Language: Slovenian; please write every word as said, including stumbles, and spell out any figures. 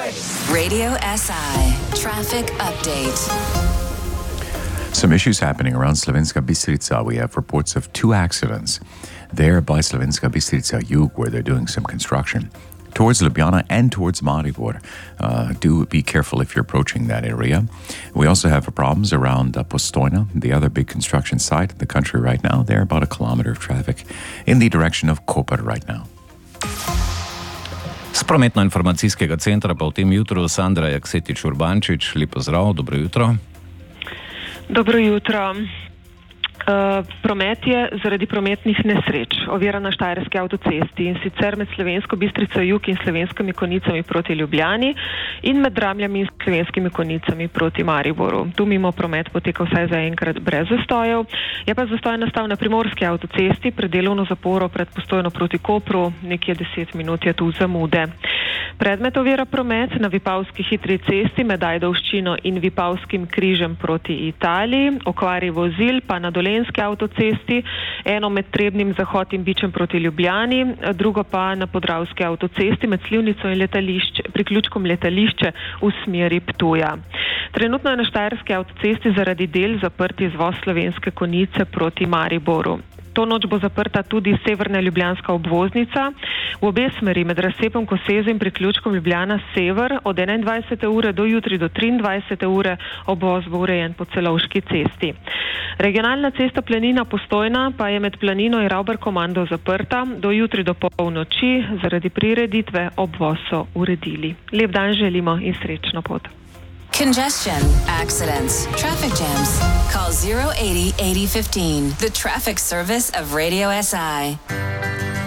Radio S I Traffic Update. Some issues happening around Slovenska Bistrica. We have reports of two accidents there by Slovenska Bistrica Jug, where they're doing some construction. Towards Ljubljana and towards Maribor. Uh, do be careful if you're approaching that area. We also have problems around uh, Postojna, the other big construction site in the country right now. They're about a kilometer of traffic in the direction of Koper right now. Z prometno-informacijskega centra pa v tem jutru Sandra Jaksetič-Urbančič. Lep pozdrav, dobro jutro. Dobro jutro. Uh, promet je zaradi prometnih nesreč ovira na Štajerski avtocesti, in sicer med Slovensko Bistrico Jug in Slovenskimi Konjicami proti Ljubljani in med Dramljami in Slovenskimi Konjicami proti Mariboru. Tu mimo promet poteka vsaj zaenkrat brez zastojev. Je pa zastoj nastal na Primorski avtocesti pred delovno zaporo pred Postojno proti Kopru, nekje deset minut je tu zamude. Predmet ovira promet na Vipavski hitri cesti med Ajdovščino in Vipavskim križem proti Italiji, okvari vozil pa na Dolenjski avtocesti, eno med Trebnim Zahod in Bičem proti Ljubljani, drugo pa na Podravski avtocesti med Slivnico in letališče, priključkom letališče v smeri Ptuja. Trenutno je na Štajerski avtocesti zaradi del zaprt izvoz Slovenske Konjice proti Mariboru. To noč bo zaprta tudi severna ljubljanska obvoznica. V obe smeri med razcepom Koseze in priključkom Ljubljana sever od enaindvajsete ure do jutri do triindvajsete ure obvoz bo urejen po Celovški cesti. Regionalna cesta Planina Postojna pa je med Planino in Ravbar-Komando zaprta do jutri do polnoči. Zaradi prireditve obvoz so uredili. Lep dan želimo in srečno pot. Congestion, accidents, traffic jams. Call zero eighty, eighty fifteen. The traffic service of Radio S I.